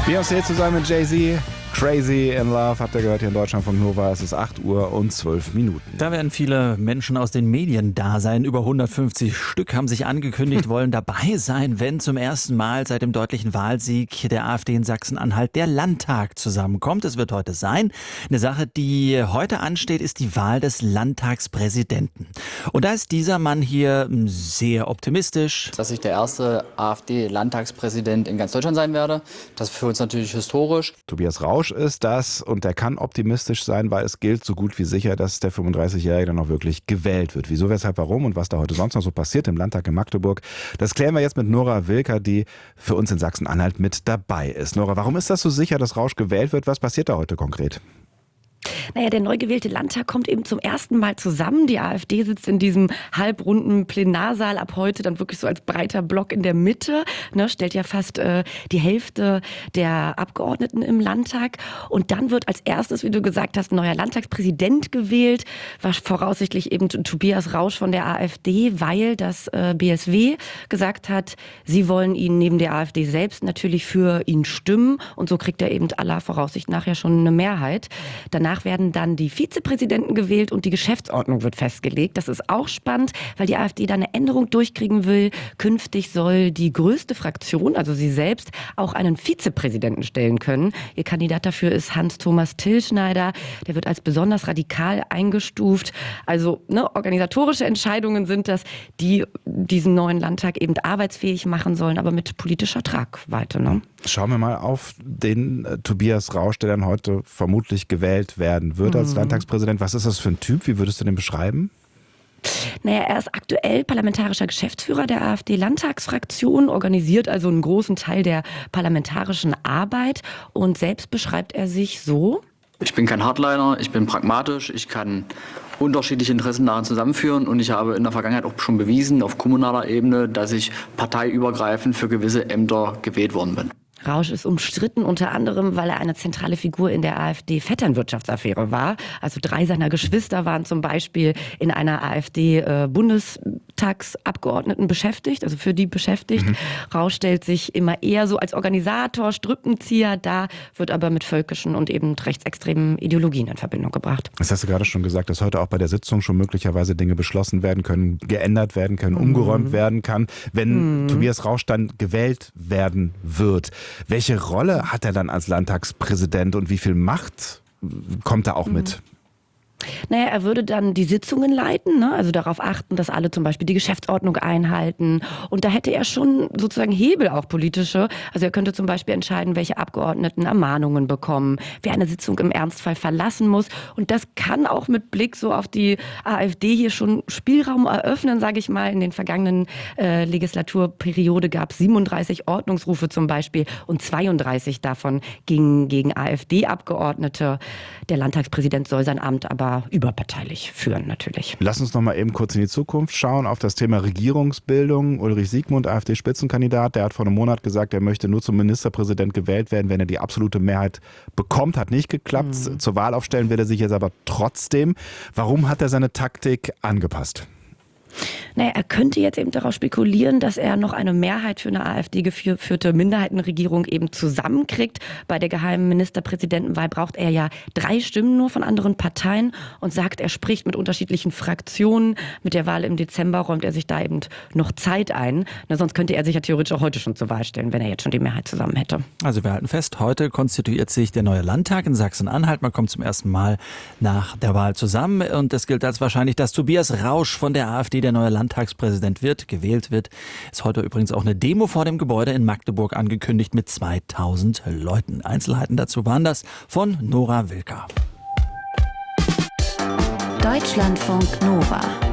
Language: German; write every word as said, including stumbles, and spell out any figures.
Beyoncé zusammen mit Jay-Z. Crazy in Love habt ihr gehört hier in Deutschland von Nova. Es ist acht Uhr und zwölf Minuten. Da werden viele Menschen aus den Medien da sein. Über hundertfünfzig Stück haben sich angekündigt, wollen dabei sein, wenn zum ersten Mal seit dem deutlichen Wahlsieg der AfD in Sachsen-Anhalt der Landtag zusammenkommt. Es wird heute sein. Eine Sache, die heute ansteht, ist die Wahl des Landtagspräsidenten. Und da ist dieser Mann hier sehr optimistisch. Dass ich der erste AfD-Landtagspräsident in ganz Deutschland sein werde, das ist für uns natürlich historisch. Tobias Rausch ist das und der kann optimistisch sein, weil es gilt so gut wie sicher, dass der fünfunddreißigjährige dann auch wirklich gewählt wird. Wieso, weshalb, warum und was da heute sonst noch so passiert im Landtag in Magdeburg, das klären wir jetzt mit Nora Wilker, die für uns in Sachsen-Anhalt mit dabei ist. Nora, warum ist das so sicher, dass Rausch gewählt wird? Was passiert da heute konkret? Naja, der neu gewählte Landtag kommt eben zum ersten Mal zusammen. Die AfD sitzt in diesem halbrunden Plenarsaal ab heute dann wirklich so als breiter Block in der Mitte. Ne, stellt ja fast äh, die Hälfte der Abgeordneten im Landtag. Und dann wird als erstes, wie du gesagt hast, ein neuer Landtagspräsident gewählt. War voraussichtlich eben Tobias Rausch von der AfD, weil das äh, B S W gesagt hat, sie wollen ihn neben der AfD selbst natürlich für ihn stimmen. Und so kriegt er eben aller Voraussicht nach ja schon eine Mehrheit. Danach werden dann die Vizepräsidenten gewählt und die Geschäftsordnung wird festgelegt. Das ist auch spannend, weil die AfD da eine Änderung durchkriegen will. Künftig soll die größte Fraktion, also sie selbst, auch einen Vizepräsidenten stellen können. Ihr Kandidat dafür ist Hans-Thomas Tillschneider. Der wird als besonders radikal eingestuft. Also ne, organisatorische Entscheidungen sind das, die diesen neuen Landtag eben arbeitsfähig machen sollen, aber mit politischer Tragweite. Ne? Schauen wir mal auf den äh, Tobias Rausch, der dann heute vermutlich gewählt werden wird als mhm. Landtagspräsident. Was ist das für ein Typ? Wie würdest du den beschreiben? Naja, er ist aktuell parlamentarischer Geschäftsführer der AfD-Landtagsfraktion, organisiert also einen großen Teil der parlamentarischen Arbeit und selbst beschreibt er sich so: Ich bin kein Hardliner, ich bin pragmatisch, ich kann unterschiedliche Interessen daran zusammenführen und ich habe in der Vergangenheit auch schon bewiesen, auf kommunaler Ebene, dass ich parteiübergreifend für gewisse Ämter gewählt worden bin. Rausch ist umstritten, unter anderem, weil er eine zentrale Figur in der AfD-Vetternwirtschaftsaffäre war. Also drei seiner Geschwister waren zum Beispiel in einer AfD-Bundestagsabgeordneten beschäftigt, also für die beschäftigt. Mhm. Rausch stellt sich immer eher so als Organisator, Strippenzieher dar, wird aber mit völkischen und eben rechtsextremen Ideologien in Verbindung gebracht. Das hast du gerade schon gesagt, dass heute auch bei der Sitzung schon möglicherweise Dinge beschlossen werden können, geändert werden können, mhm. umgeräumt werden kann, wenn mhm. Tobias Rausch dann gewählt werden wird. Welche Rolle hat er dann als Landtagspräsident und wie viel Macht kommt er auch mit? Naja, er würde dann die Sitzungen leiten, ne? Also darauf achten, dass alle zum Beispiel die Geschäftsordnung einhalten. Und da hätte er schon sozusagen Hebel, auch politische. Also er könnte zum Beispiel entscheiden, welche Abgeordneten Ermahnungen bekommen, wer eine Sitzung im Ernstfall verlassen muss. Und das kann auch mit Blick so auf die AfD hier schon Spielraum eröffnen, sage ich mal. In den vergangenen äh, Legislaturperiode gab es siebenunddreißig Ordnungsrufe zum Beispiel und zweiunddreißig davon gingen gegen AfD-Abgeordnete. Der Landtagspräsident soll sein Amt aber überparteilich führen natürlich. Lass uns noch mal eben kurz in die Zukunft schauen, auf das Thema Regierungsbildung. Ulrich Siegmund, AfD-Spitzenkandidat, der hat vor einem Monat gesagt, er möchte nur zum Ministerpräsident gewählt werden, wenn er die absolute Mehrheit bekommt. Hat nicht geklappt. Mhm. Zur Wahl aufstellen will er sich jetzt aber trotzdem. Warum hat er seine Taktik angepasst? Naja, er könnte jetzt eben darauf spekulieren, dass er noch eine Mehrheit für eine AfD-geführte Minderheitenregierung eben zusammenkriegt. Bei der geheimen Ministerpräsidentenwahl braucht er ja drei Stimmen nur von anderen Parteien und sagt, er spricht mit unterschiedlichen Fraktionen. Mit der Wahl im Dezember räumt er sich da eben noch Zeit ein. Na, sonst könnte er sich ja theoretisch auch heute schon zur Wahl stellen, wenn er jetzt schon die Mehrheit zusammen hätte. Also wir halten fest, heute konstituiert sich der neue Landtag in Sachsen-Anhalt. Man kommt zum ersten Mal nach der Wahl zusammen und es gilt als wahrscheinlich, dass Tobias Rausch von der AfD der neue Landtagspräsident wird, gewählt wird. Ist heute übrigens auch eine Demo vor dem Gebäude in Magdeburg angekündigt mit zweitausend Leuten. Einzelheiten dazu waren das von Nora Wilker. Deutschlandfunk Nova.